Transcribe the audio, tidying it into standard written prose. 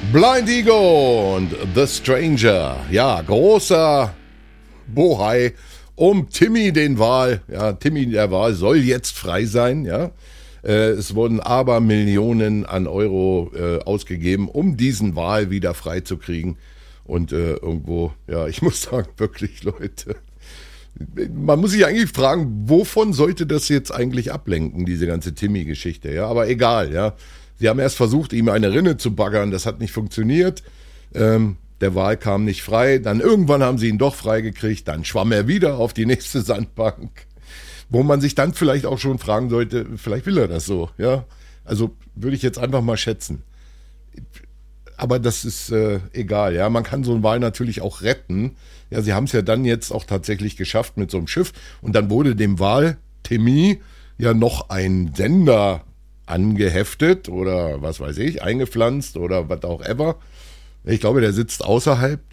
Blind Ego und The Stranger. Ja, großer Bohai um Timmy den Wal. Ja, Timmy der Wal soll jetzt frei sein. Ja, es wurden aber Millionen an Euro ausgegeben, um diesen Wal wieder frei zu kriegen. Und irgendwo, ja, ich muss sagen, wirklich, Leute, man muss sich eigentlich fragen, wovon sollte das jetzt eigentlich ablenken, diese ganze Timmy-Geschichte, ja, aber egal, ja. Sie haben erst versucht, ihm eine Rinne zu baggern, das hat nicht funktioniert, der Wal kam nicht frei, dann irgendwann haben sie ihn doch freigekriegt, dann schwamm er wieder auf die nächste Sandbank, wo man sich dann vielleicht auch schon fragen sollte, vielleicht will er das so, ja, also würde ich jetzt einfach mal schätzen. Aber das ist egal, ja. Man kann so einen Wal natürlich auch retten. Ja, sie haben es ja dann jetzt auch tatsächlich geschafft mit so einem Schiff. Und dann wurde dem Wal Timmy ja noch ein Sender angeheftet oder was weiß ich, eingepflanzt oder was auch ever. Ich glaube, der sitzt außerhalb